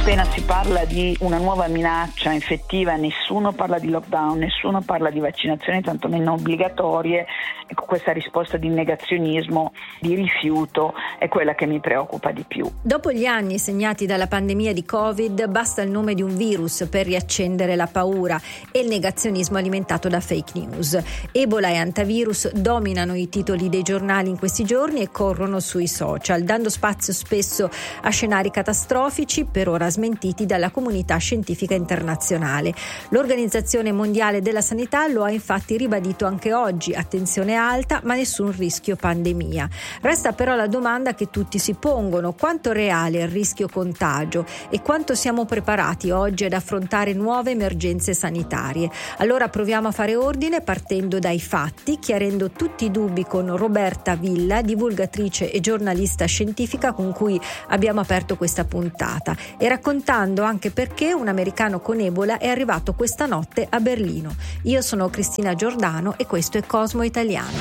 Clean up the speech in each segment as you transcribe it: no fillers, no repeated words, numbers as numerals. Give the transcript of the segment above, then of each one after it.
Appena si parla di una nuova minaccia infettiva, nessuno parla di lockdown, nessuno parla di vaccinazioni, tantomeno obbligatorie. Ecco, questa risposta di negazionismo, di rifiuto, è quella che mi preoccupa di più. Dopo gli anni segnati dalla pandemia di Covid, basta il nome di un virus per riaccendere la paura e il negazionismo alimentato da fake news. Ebola e antivirus dominano i titoli dei giornali in questi giorni e corrono sui social, dando spazio spesso a scenari catastrofici, per ora smentiti dalla comunità scientifica internazionale. L'Organizzazione Mondiale della Sanità lo ha infatti ribadito anche oggi: attenzione alta, ma nessun rischio pandemia. Resta però la domanda che tutti si pongono: quanto reale è il rischio contagio e quanto siamo preparati oggi ad affrontare nuove emergenze sanitarie? Allora proviamo a fare ordine partendo dai fatti, chiarendo tutti i dubbi con Roberta Villa, divulgatrice e giornalista scientifica con cui abbiamo aperto questa puntata, e raccontando anche perché un americano con Ebola è arrivato questa notte a Berlino. Io sono Cristina Giordano e questo è Cosmo Italiano.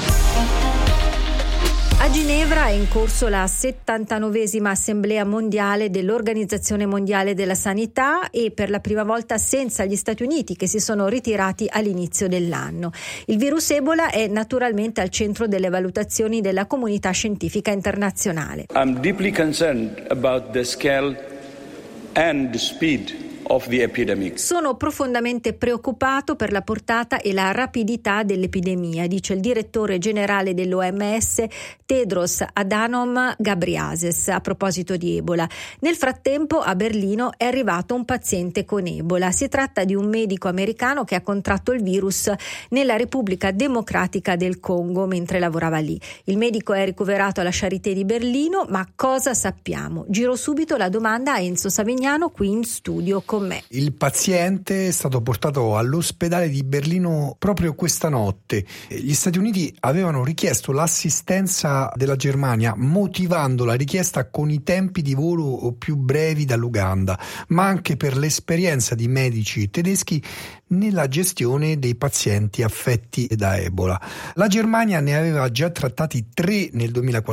A Ginevra è in corso la 79esima Assemblea mondiale dell'Organizzazione Mondiale della Sanità, e per la prima volta senza gli Stati Uniti, che si sono ritirati all'inizio dell'anno. Il virus Ebola è naturalmente al centro delle valutazioni della comunità scientifica internazionale. I'm deeply concerned about the scale and the speed of the epidemic. Sono profondamente preoccupato per la portata e la rapidità dell'epidemia, dice il direttore generale dell'OMS Tedros Adhanom Ghebreyesus a proposito di Ebola. Nel frattempo a Berlino è arrivato un paziente con Ebola. Si tratta di un medico americano che ha contratto il virus nella Repubblica Democratica del Congo mentre lavorava lì. Il medico è ricoverato alla Charité di Berlino, ma cosa sappiamo? Giro subito la domanda a Enzo Savignano qui in studio con me. Il paziente è stato portato all'ospedale di Berlino proprio questa notte. Gli Stati Uniti avevano richiesto l'assistenza della Germania, motivando la richiesta con i tempi di volo più brevi dall'Uganda, ma anche per l'esperienza di medici tedeschi nella gestione dei pazienti affetti da Ebola. La Germania ne aveva già trattati 3 nel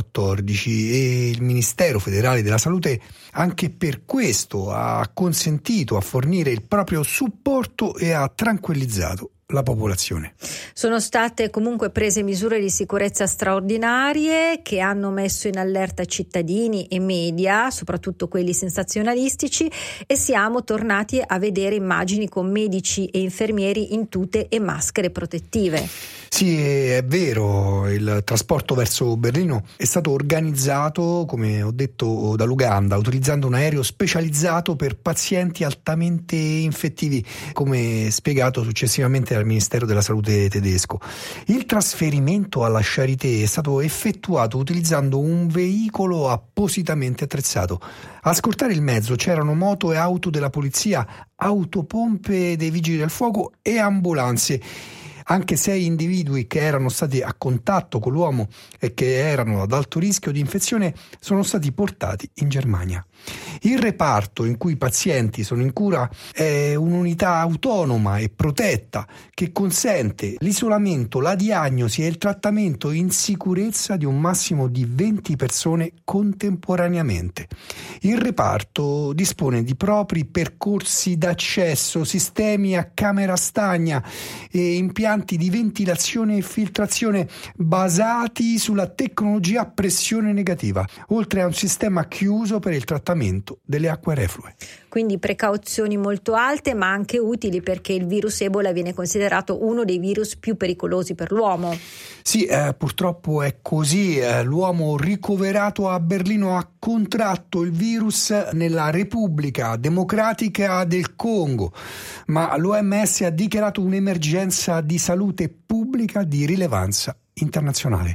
2014 e il Ministero federale della Salute anche per questo ha consentito a fornire il proprio supporto e ha tranquillizzato la popolazione. Sono state comunque prese misure di sicurezza straordinarie che hanno messo in allerta cittadini e media, soprattutto quelli sensazionalistici, e siamo tornati a vedere immagini con medici e infermieri in tute e maschere protettive. Sì, è vero, il trasporto verso Berlino è stato organizzato, come ho detto, dall'Uganda, utilizzando un aereo specializzato per pazienti altamente infettivi, come spiegato successivamente dal Ministero della Salute tedesco. Il trasferimento alla Charité è stato effettuato utilizzando un veicolo appositamente attrezzato. A scortare il mezzo c'erano moto e auto della polizia, autopompe dei vigili del fuoco e ambulanze. Anche 6 individui che erano stati a contatto con l'uomo e che erano ad alto rischio di infezione sono stati portati in Germania. Il reparto in cui i pazienti sono in cura è un'unità autonoma e protetta che consente l'isolamento, la diagnosi e il trattamento in sicurezza di un massimo di 20 persone contemporaneamente. Il reparto dispone di propri percorsi d'accesso, sistemi a camera stagna e impianti di ventilazione e filtrazione basati sulla tecnologia a pressione negativa, oltre a un sistema chiuso per il trattamento delle acque reflue. Quindi precauzioni molto alte, ma anche utili, perché il virus Ebola viene considerato uno dei virus più pericolosi per l'uomo. Sì, purtroppo è così. L'uomo ricoverato a Berlino ha contratto il virus nella Repubblica Democratica del Congo, ma l'OMS ha dichiarato un'emergenza di salute pubblica di rilevanza internazionale.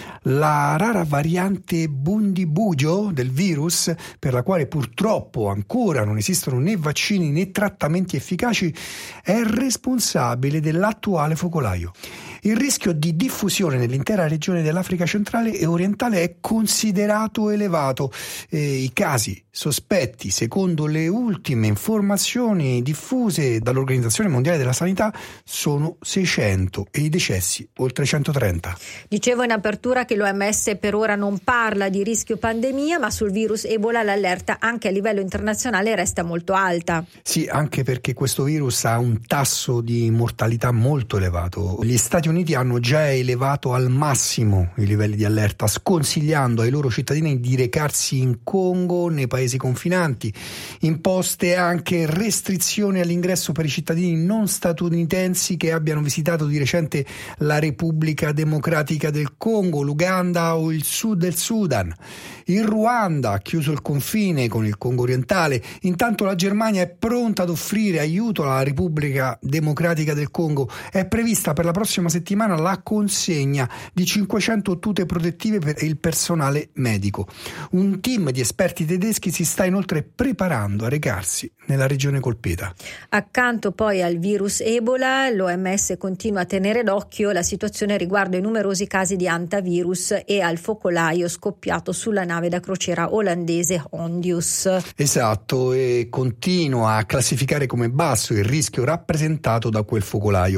La rara variante Bundibugyo del virus, per la quale purtroppo ancora non esistono né vaccini né trattamenti efficaci, è responsabile dell'attuale focolaio. Il rischio di diffusione nell'intera regione dell'Africa centrale e orientale è considerato elevato. I casi sospetti, secondo le ultime informazioni diffuse dall'Organizzazione Mondiale della Sanità, sono 600 e i decessi oltre 130. Dicevo in apertura che l'OMS per ora non parla di rischio pandemia, ma sul virus Ebola l'allerta anche a livello internazionale resta molto alta. Sì, anche perché questo virus ha un tasso di mortalità molto elevato. Gli Stati Uniti hanno già elevato al massimo i livelli di allerta, sconsigliando ai loro cittadini di recarsi in Congo, nei paesi confinanti, imposte anche restrizioni all'ingresso per i cittadini non statunitensi che abbiano visitato di recente la Repubblica Democratica del Congo, l'Uganda o il sud del Sudan. Il Ruanda ha chiuso il confine con il Congo orientale. Intanto la Germania è pronta ad offrire aiuto alla Repubblica Democratica del Congo. È prevista per la prossima settimana la consegna di 500 tute protettive per il personale medico. Un team di esperti tedeschi si sta inoltre preparando a recarsi nella regione colpita. Accanto poi al virus Ebola, l'OMS continua a tenere d'occhio la situazione riguardo ai numerosi casi di hantavirus e al focolaio scoppiato sulla nave da crociera olandese Hondius. Esatto, e continua a classificare come basso il rischio rappresentato da quel focolaio.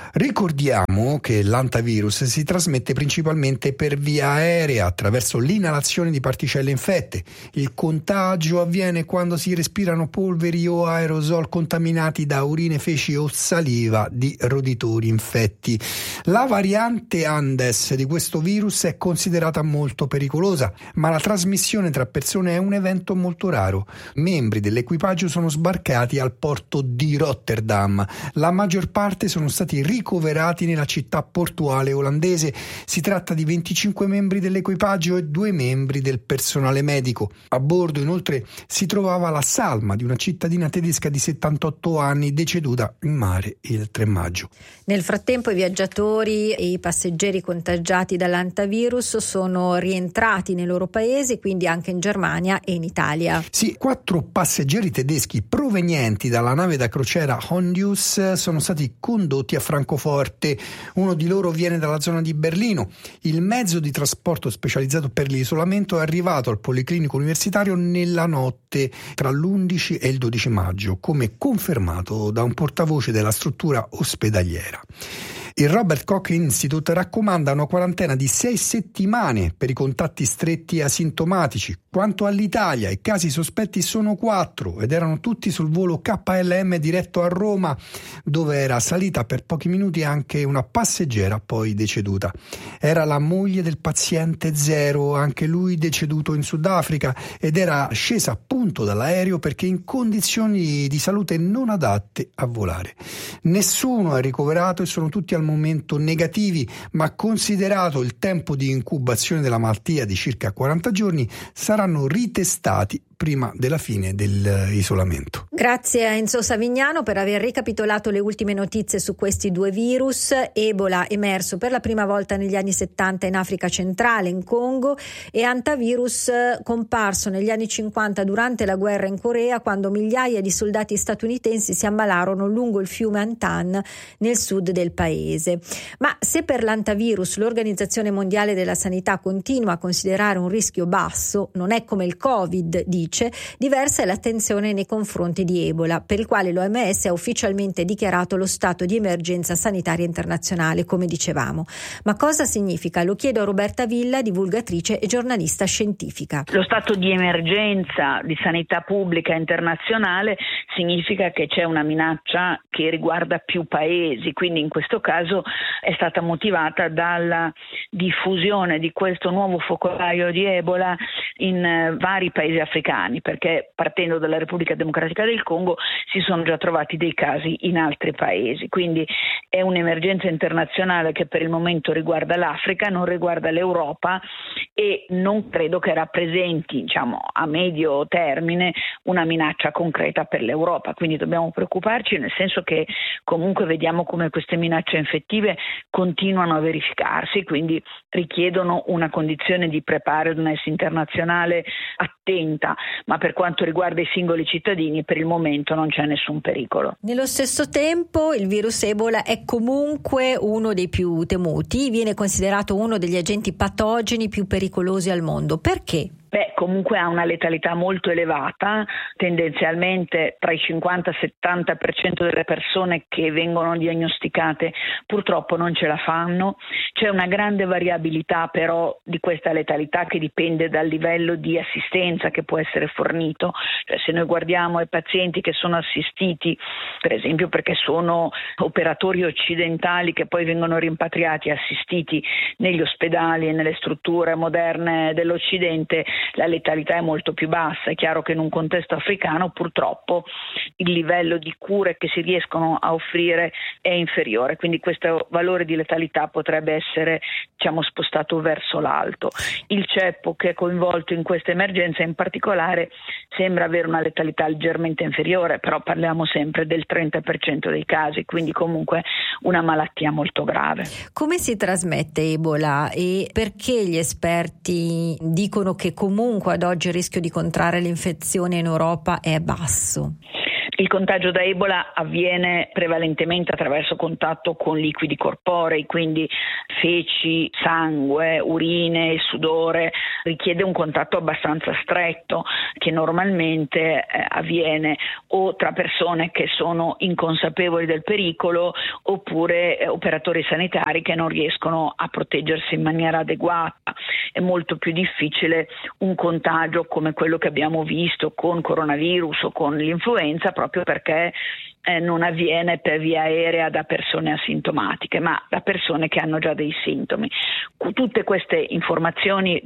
Ricordiamo che l'hantavirus si trasmette principalmente per via aerea attraverso l'inalazione di particelle infette. Il contagio avviene quando si respirano polveri o aerosol contaminati da urine, feci o saliva di roditori infetti. La variante Andes di questo virus è considerata molto pericolosa, ma la trasmissione tra persone è un evento molto raro. Membri dell'equipaggio sono sbarcati al porto di Rotterdam. La maggior parte sono stati ricoverati nella città portuale olandese. Si tratta di 25 membri dell'equipaggio e 2 membri del personale medico. A bordo inoltre si trovava la salma di una cittadina tedesca di 78 anni deceduta in mare il 3 maggio. Nel frattempo i viaggiatori e i passeggeri contagiati dall'hantavirus sono rientrati nei loro paesi, quindi anche in Germania e in Italia. Sì, 4 passeggeri tedeschi provenienti dalla nave da crociera Hondius sono stati condotti a Francoforte. Uno di loro viene dalla zona di Berlino. Il mezzo di trasporto specializzato per l'isolamento è arrivato al Policlinico Universitario nella notte tra l'11 e il 12 maggio, come confermato da un portavoce della struttura ospedaliera. Il Robert Koch Institute raccomanda una quarantena di 6 settimane per i contatti stretti e asintomatici. Quanto all'Italia, i casi sospetti sono 4 ed erano tutti sul volo KLM diretto a Roma, dove era salita per pochi minuti anche una passeggera poi deceduta. Era la moglie del paziente 0, anche lui deceduto in Sudafrica, ed era scesa appunto dall'aereo perché in condizioni di salute non adatte a volare. Nessuno è ricoverato e sono tutti al momento negativi, ma considerato il tempo di incubazione della malattia di circa 40 giorni, saranno ritestati prima della fine dell'isolamento. Grazie a Enzo Savignano per aver ricapitolato le ultime notizie su questi 2 virus. Ebola emerso per la prima volta negli anni 70 in Africa centrale, in Congo, e hantavirus comparso negli anni 50 durante la guerra in Corea, quando migliaia di soldati statunitensi si ammalarono lungo il fiume Antan nel sud del paese. Ma se per l'hantavirus l'Organizzazione Mondiale della Sanità continua a considerare un rischio basso, non è come il Covid, dice, diversa è l'attenzione nei confronti di Ebola, per il quale l'OMS ha ufficialmente dichiarato lo stato di emergenza sanitaria internazionale, come dicevamo. Ma cosa significa? Lo chiedo a Roberta Villa, divulgatrice e giornalista scientifica. Lo stato di emergenza di sanità pubblica internazionale significa che c'è una minaccia che riguarda più paesi, quindi in questo caso è stata motivata dalla diffusione di questo nuovo focolaio di Ebola in vari paesi africani, perché partendo dalla Repubblica Democratica del Congo si sono già trovati dei casi in altri paesi, quindi è un'emergenza internazionale che per il momento riguarda l'Africa, non riguarda l'Europa e non credo che rappresenti, a medio termine, una minaccia concreta per l'Europa. Europa, quindi dobbiamo preoccuparci, nel senso che comunque vediamo come queste minacce infettive continuano a verificarsi, quindi richiedono una condizione di preparedness internazionale attenta, ma per quanto riguarda i singoli cittadini per il momento non c'è nessun pericolo. Nello stesso tempo il virus Ebola è comunque uno dei più temuti, viene considerato uno degli agenti patogeni più pericolosi al mondo. Perché? Comunque ha una letalità molto elevata, tendenzialmente tra i 50 e il 70% delle persone che vengono diagnosticate purtroppo non ce la fanno. C'è una grande variabilità però di questa letalità che dipende dal livello di assistenza che può essere fornito. Cioè, se noi guardiamo ai pazienti che sono assistiti, per esempio perché sono operatori occidentali che poi vengono rimpatriati e assistiti negli ospedali e nelle strutture moderne dell'Occidente, la letalità è molto più bassa. È chiaro che in un contesto africano purtroppo il livello di cure che si riescono a offrire è inferiore, quindi questo valore di letalità potrebbe essere spostato verso l'alto. Il ceppo che è coinvolto in questa emergenza in particolare sembra avere una letalità leggermente inferiore, però parliamo sempre del 30% dei casi, quindi comunque una malattia molto grave. Come si trasmette Ebola e perché gli esperti dicono che comunque ad oggi il rischio di contrarre l'infezione in Europa è basso? Il contagio da Ebola avviene prevalentemente attraverso contatto con liquidi corporei, quindi feci, sangue, urine, sudore. Richiede un contatto abbastanza stretto che normalmente avviene o tra persone che sono inconsapevoli del pericolo oppure operatori sanitari che non riescono a proteggersi in maniera adeguata. È molto più difficile un contagio come quello che abbiamo visto con coronavirus o con l'influenza, proprio perché non avviene per via aerea da persone asintomatiche, ma da persone che hanno già dei sintomi. Tutte queste informazioni,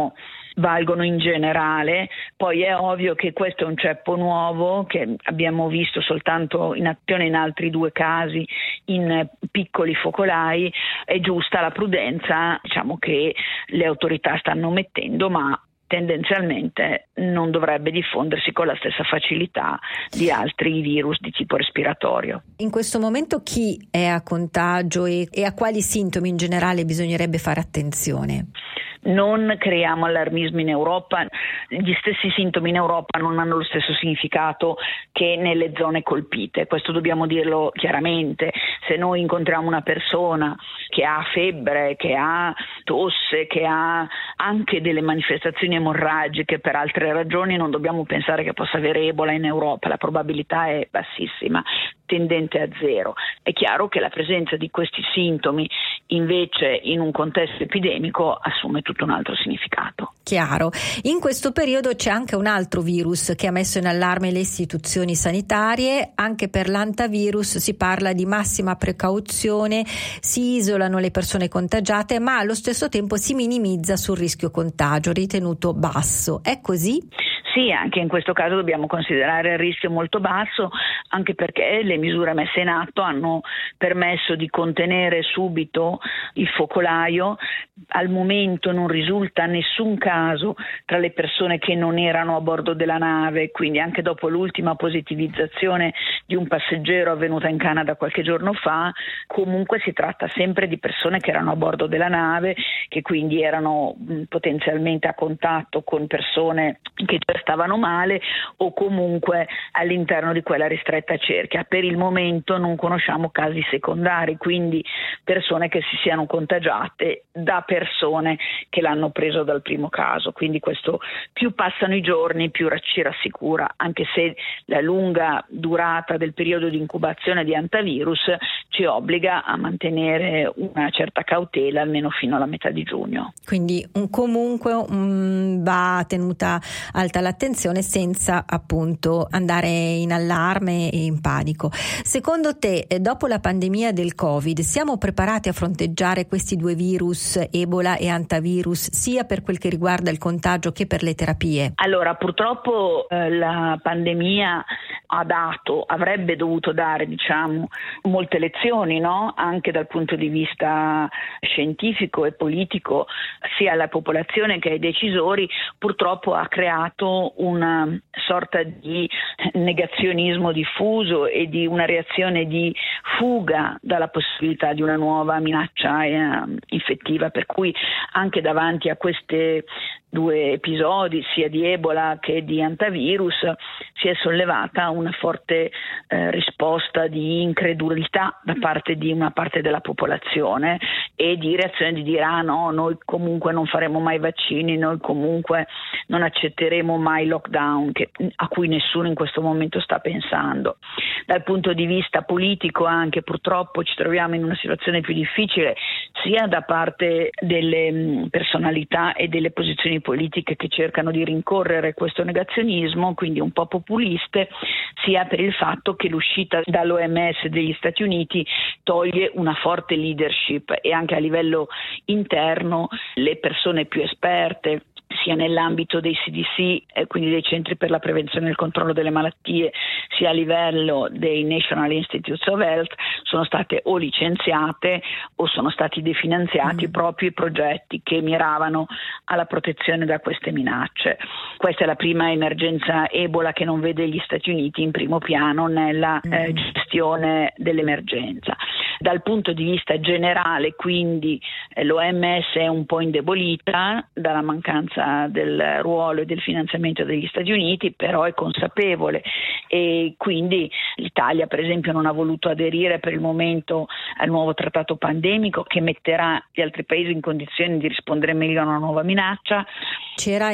valgono in generale. Poi è ovvio che questo è un ceppo nuovo che abbiamo visto soltanto in azione in altri 2 casi in piccoli focolai. È giusta la prudenza, che le autorità stanno mettendo, ma tendenzialmente non dovrebbe diffondersi con la stessa facilità di altri virus di tipo respiratorio. In questo momento chi è a contagio e a quali sintomi in generale bisognerebbe fare attenzione? Non creiamo allarmismo in Europa, gli stessi sintomi in Europa non hanno lo stesso significato che nelle zone colpite, questo dobbiamo dirlo chiaramente. Se noi incontriamo una persona che ha febbre, che ha tosse, che ha anche delle manifestazioni emorragiche per altre ragioni, non dobbiamo pensare che possa avere Ebola in Europa, la probabilità è bassissima, tendente a 0. È chiaro che la presenza di questi sintomi invece in un contesto epidemico assume tutto un altro significato. Chiaro. In questo periodo c'è anche un altro virus che ha messo in allarme le istituzioni sanitarie. Anche per l'antavirus si parla di massima precauzione, si isolano le persone contagiate, ma allo stesso tempo si minimizza sul rischio contagio ritenuto basso. È così? Sì, anche in questo caso dobbiamo considerare il rischio molto basso, anche perché le misure messe in atto hanno permesso di contenere subito il focolaio. Al momento non risulta nessun caso tra le persone che non erano a bordo della nave, quindi anche dopo l'ultima positivizzazione di un passeggero avvenuta in Canada qualche giorno fa, comunque si tratta sempre di persone che erano a bordo della nave, che quindi erano potenzialmente a contatto con persone che già stavano male o comunque all'interno di quella ristretta cerchia. Per il momento non conosciamo casi secondari, quindi persone che si siano contagiate da persone che l'hanno preso dal primo caso. Quindi questo, più passano i giorni, più ci rassicura, anche se la lunga durata del periodo di incubazione di antivirus ci obbliga a mantenere una certa cautela almeno fino alla metà di giugno. Quindi comunque va tenuta alta l'attenzione senza appunto andare in allarme e in panico. Secondo te, dopo la pandemia del Covid, siamo preparati a fronteggiare questi 2 virus, Ebola e antivirus, sia per quel che riguarda il contagio che per le terapie? Allora, purtroppo la pandemia avrebbe avrebbe dovuto dare, molte lezioni, no? Anche dal punto di vista scientifico e politico, sia alla popolazione che ai decisori. Purtroppo ha creato una sorta di negazionismo diffuso e di una reazione di fuga dalla possibilità di una nuova minaccia infettiva, per cui anche davanti a queste due episodi, sia di Ebola che di antivirus, si è sollevata una forte risposta di incredulità da parte di una parte della popolazione e di reazione di dire no, noi comunque non faremo mai vaccini, noi comunque non accetteremo mai lockdown, a cui nessuno in questo momento sta pensando. Dal punto di vista politico anche purtroppo ci troviamo in una situazione più difficile, sia da parte delle personalità e delle posizioni politiche che cercano di rincorrere questo negazionismo, quindi un po' populiste, sia per il fatto che l'uscita dall'OMS degli Stati Uniti toglie una forte leadership e anche a livello interno le persone più esperte, sia nell'ambito dei CDC, quindi dei centri per la prevenzione e il controllo delle malattie, sia a livello dei National Institutes of Health, sono state o licenziate o sono stati definanziati proprio i progetti che miravano alla protezione da queste minacce. Questa è la prima emergenza Ebola che non vede gli Stati Uniti in primo piano nella gestione dell'emergenza. Dal punto di vista generale, quindi, l'OMS è un po' indebolita dalla mancanza del ruolo e del finanziamento degli Stati Uniti, però è consapevole e quindi l'Italia, per esempio, non ha voluto aderire per il momento al nuovo trattato pandemico che metterà gli altri paesi in condizione di rispondere meglio a una nuova minaccia. C'era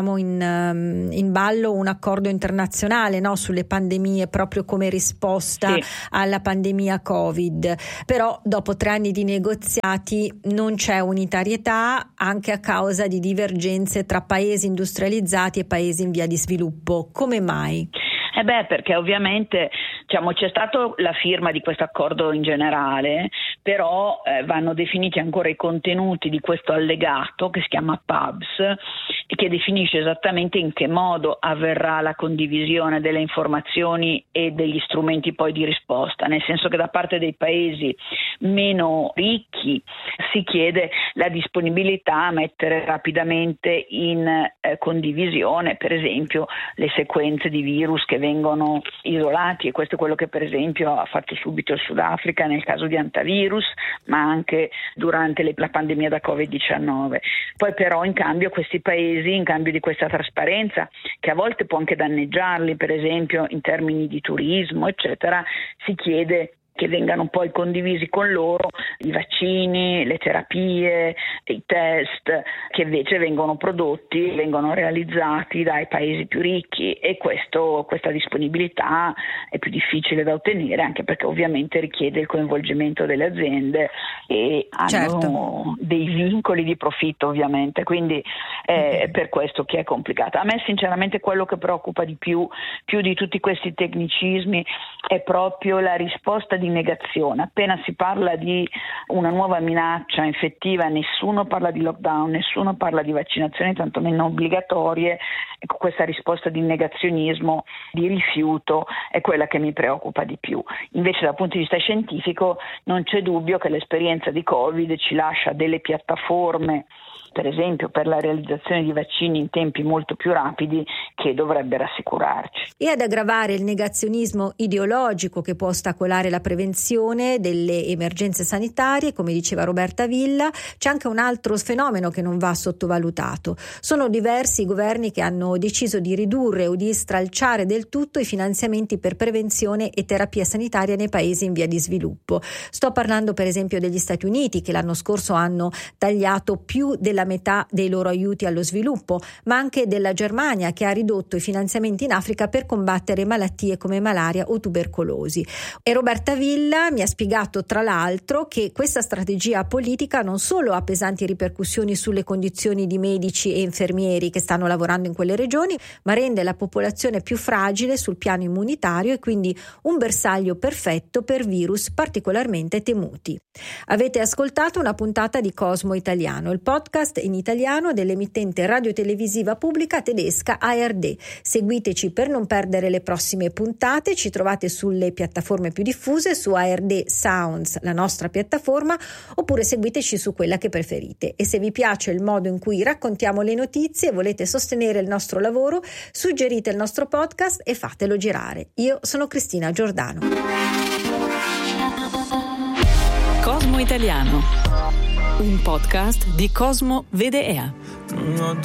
in ballo un accordo internazionale, no, sulle pandemie, proprio come risposta alla pandemia Covid, però dopo 3 anni di negoziati non c'è unitarietà, anche a causa di divergenze tra paesi industrializzati e paesi in via di sviluppo. Come mai? Perché ovviamente c'è stata la firma di questo accordo in generale, però vanno definiti ancora i contenuti di questo allegato che si chiama PABS e che definisce esattamente in che modo avverrà la condivisione delle informazioni e degli strumenti poi di risposta, nel senso che da parte dei paesi meno ricchi si chiede la disponibilità a mettere rapidamente in condivisione, per esempio, le sequenze di virus che vengono isolati, e questo è quello che per esempio ha fatto subito il Sudafrica nel caso di antivirus, ma anche durante la pandemia da Covid-19. Poi però in cambio questi paesi, in cambio di questa trasparenza, che a volte può anche danneggiarli, per esempio in termini di turismo, eccetera, si chiede che vengano poi condivisi con loro i vaccini, le terapie, i test che invece vengono prodotti, vengono realizzati dai paesi più ricchi, e questa disponibilità è più difficile da ottenere, anche perché ovviamente richiede il coinvolgimento delle aziende e hanno dei vincoli di profitto, ovviamente, quindi è per questo che è complicata. A me sinceramente quello che preoccupa di più di tutti questi tecnicismi è proprio la risposta di negazione. Appena si parla di una nuova minaccia infettiva, nessuno parla di lockdown, nessuno parla di vaccinazioni tantomeno obbligatorie. Ecco, questa risposta di negazionismo, di rifiuto, è quella che mi preoccupa di più. Invece dal punto di vista scientifico non c'è dubbio che l'esperienza di Covid ci lascia delle piattaforme, per esempio per la realizzazione di vaccini in tempi molto più rapidi, che dovrebbe rassicurarci. E ad aggravare il negazionismo ideologico che può ostacolare la prevenzione delle emergenze sanitarie, come diceva Roberta Villa, c'è anche un altro fenomeno che non va sottovalutato. Sono diversi i governi che hanno deciso di ridurre o di stralciare del tutto i finanziamenti per prevenzione e terapia sanitaria nei paesi in via di sviluppo. Sto parlando per esempio degli Stati Uniti, che l'anno scorso hanno tagliato più della metà dei loro aiuti allo sviluppo, ma anche della Germania, che ha ridotto i finanziamenti in Africa per combattere malattie come malaria o tubercolosi. E Roberta Villa mi ha spiegato tra l'altro che questa strategia politica non solo ha pesanti ripercussioni sulle condizioni di medici e infermieri che stanno lavorando in quelle regioni, ma rende la popolazione più fragile sul piano immunitario e quindi un bersaglio perfetto per virus particolarmente temuti. Avete ascoltato una puntata di Cosmo Italiano, il podcast podcast in italiano dell'emittente radiotelevisiva pubblica tedesca ARD. Seguiteci per non perdere le prossime puntate, ci trovate sulle piattaforme più diffuse, su ARD Sounds, la nostra piattaforma, oppure seguiteci su quella che preferite. E se vi piace il modo in cui raccontiamo le notizie e volete sostenere il nostro lavoro, suggerite il nostro podcast e fatelo girare. Io sono Cristina Giordano. Cosmo Italiano, un podcast di Cosmo Vede EA.